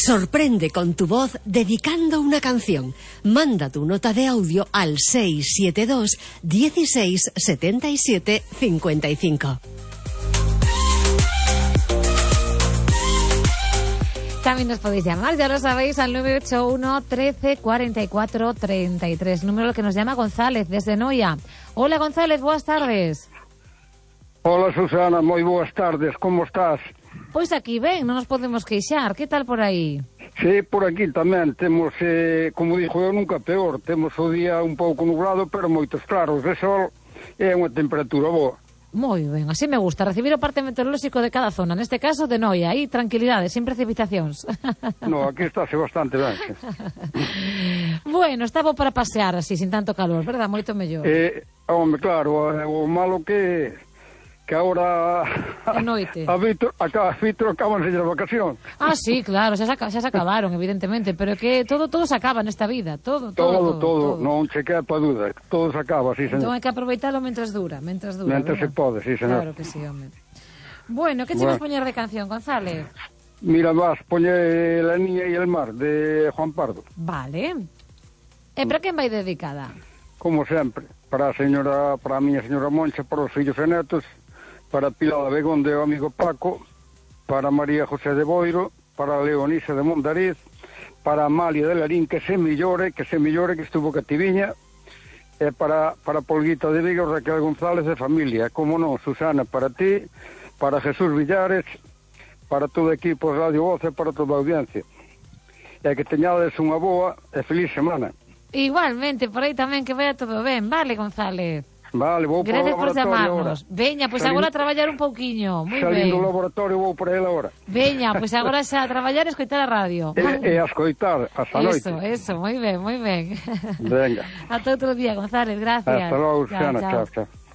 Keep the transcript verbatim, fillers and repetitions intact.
Sorprende con tu voz dedicando una canción. Manda tu nota de audio al seis siete dos, dieciséis, setenta y siete, cincuenta y cinco. También nos podéis llamar, ya lo sabéis, al nueve ocho uno, trece, cuarenta y cuatro, treinta y tres. Número que nos llama González, desde Noia. Hola, González, buenas tardes. Hola, Susana, moi boas tardes, como estás? Pois aquí ben, non nos podemos queixar. Que tal por aí? Sí, por aquí tamén temos, eh, como dixo eu, nunca peor. Temos o día un pouco nublado, pero moitos claros de sol e unha temperatura boa. Moi ben, así me gusta, recibir o parte meteorolóxico de cada zona, neste caso de Noia, aí tranquilidade, sin precipitacións. No, aquí estáse bastante ben. Bueno, estaba para pasear así, sin tanto calor, verdad? Moito mellor. Eh, home, claro, o malo que que agora a noite. A Víctor, acá, a Víctor acabanse as vacacións. Ah, sí, claro, xa se, xa se acabaron, evidentemente, pero que todo todo se acaba nesta vida, todo, todo, todo, todo, todo. Non che quepa dúda, todo se acaba, sí, señor. Entón hai que aproveitalo mentras dura, mentras dura. Mentras se pode, sí, señor. Claro que sí, home. Bueno, que che vas poñer de canción, González? Mira, vas, poñe La niña y el mar, de Juan Pardo. Vale. E para quen vai dedicada? Como sempre, para a señora, para a miña señora Moncha, para os fillos e netos, para Pilar Begón de o amigo Paco, para María José de Boiro, para Leonisa de Mondariz, para Amalia de Larín, que se millore, que se millore, que estuvo cativiña, e para, para Polguita de Vigo, Raquel González de familia, como non, Susana, para ti, para Jesús Villares, para todo o equipo de Radio Voz e para toda a audiencia. E que teñades unha boa e feliz semana. Igualmente, por aí tamén, que vaya todo ben, vale, González? Vale, vou para o laboratorio. Gracias por chamarnos. Veña, pois pues agora a traballar un pouquiño. Moi ben. Salindo do laboratorio vou para ele agora. Veña, pois pues agora xa a traballar e escoitar a radio. E, e a escoitar, hasta noite. Eso, eso, moi ben, moi ben. Venga. Ata outro día, González, gracias. Hasta logo, Susana, chao, chao.